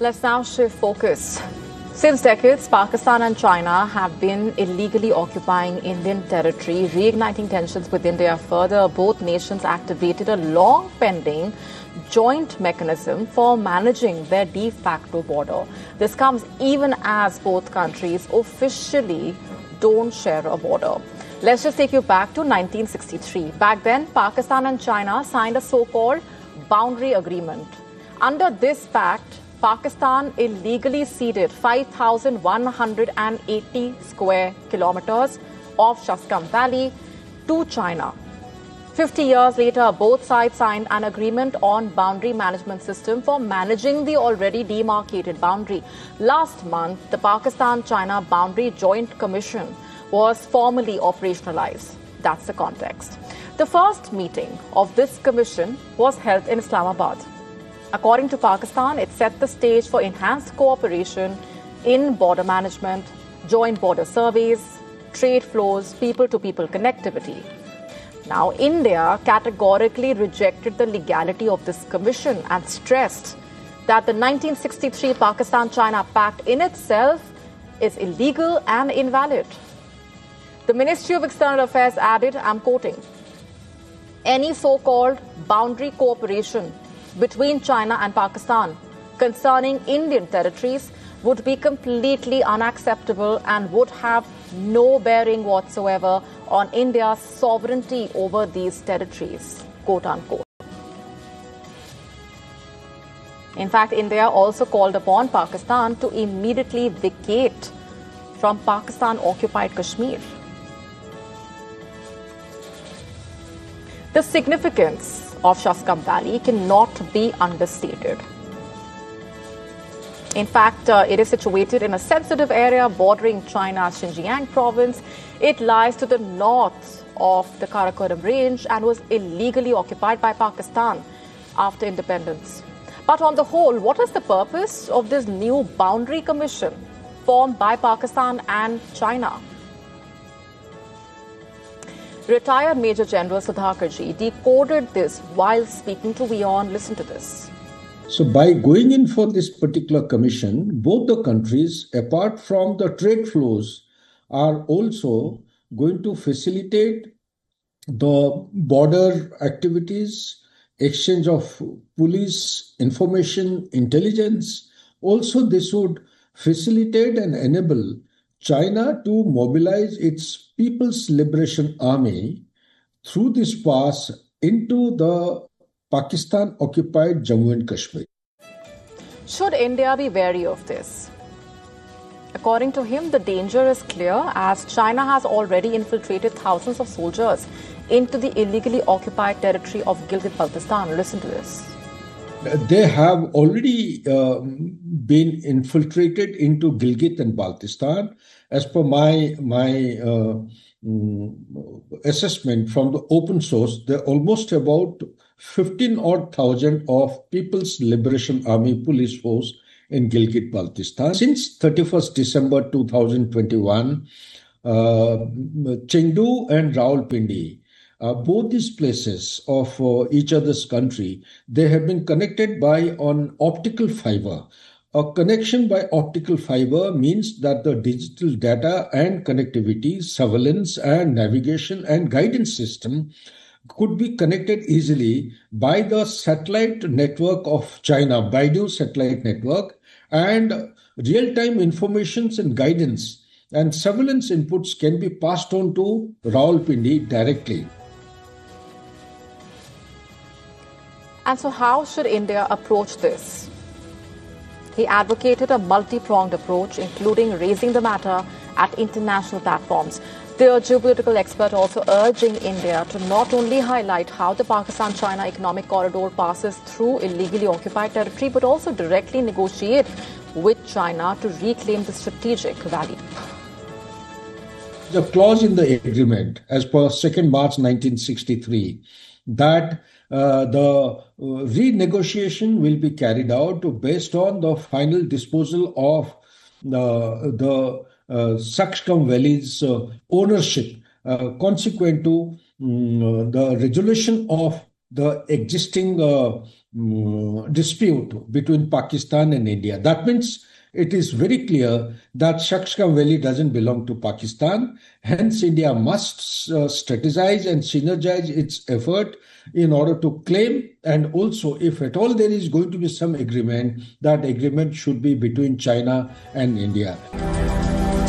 Let's now shift focus. Since decades, Pakistan and China have been illegally occupying Indian territory, reigniting tensions with India further. Both nations activated a long-pending joint mechanism for managing their de facto border. This comes even as both countries officially don't share a border. Let's just take you back to 1963. Back then, Pakistan and China signed a so-called boundary agreement. Under this pact, Pakistan illegally ceded 5,180 square kilometers of Shaskam Valley to China. 50 years later, both sides signed an agreement on boundary management system for managing the already demarcated boundary. Last month, the Pakistan-China Boundary Joint Commission was formally operationalized. That's the context. The first meeting of this commission was held in Islamabad. According to Pakistan, it set the stage for enhanced cooperation in border management, joint border surveys, trade flows, people-to-people connectivity. Now, India categorically rejected the legality of this commission and stressed that the 1963 Pakistan-China Pact in itself is illegal and invalid. The Ministry of External Affairs added, I'm quoting, any so-called boundary cooperation between China and Pakistan concerning Indian territories would be completely unacceptable and would have no bearing whatsoever on India's sovereignty over these territories, quote unquote. In fact, India also called upon Pakistan to immediately vacate from Pakistan-occupied Kashmir. The significance of Shaskam Valley cannot be understated. In fact, it is situated in a sensitive area bordering China's Xinjiang province. It lies to the north of the Karakoram range and was illegally occupied by Pakistan after independence. But on the whole, what is the purpose of this new boundary commission formed by Pakistan and China? Retired Major General Sudhakarji decoded this while speaking to WION. Listen to this. So by going in for this particular commission, both the countries, apart from the trade flows, are also going to facilitate the border activities, exchange of police information, intelligence. Also, this would facilitate and enable China to mobilize its People's Liberation Army through this pass into the Pakistan-occupied Jammu and Kashmir. Should India be wary of this? According to him, the danger is clear as China has already infiltrated thousands of soldiers into the illegally occupied territory of Gilgit-Baltistan. Listen to this. They have already been infiltrated into Gilgit and Baltistan. As per my assessment from the open source, there are almost about 15,000 of People's Liberation Army police force in Gilgit-Baltistan. Since 31st December 2021, Chengdu and Rawalpindi, both these places of each other's country, they have been connected by an optical fiber. A connection by optical fiber means that the digital data and connectivity, surveillance and navigation and guidance system could be connected easily by the satellite network of China, Baidu satellite network, and real-time informations and guidance and surveillance inputs can be passed on to Rawalpindi directly. And so how should India approach this? He advocated a multi-pronged approach, including raising the matter at international platforms. The geopolitical expert also urging India to not only highlight how the Pakistan-China economic corridor passes through illegally occupied territory, but also directly negotiate with China to reclaim the strategic valley. The clause in the agreement, as per 2nd March 1963, that the renegotiation will be carried out based on the final disposal of the Shaskam Valley's ownership consequent to the resolution of the existing dispute between Pakistan and India. That means it is very clear that Shaksgam Valley doesn't belong to Pakistan. Hence, India must strategize and synergize its effort in order to claim, and also, if at all there is going to be some agreement, that agreement should be between China and India.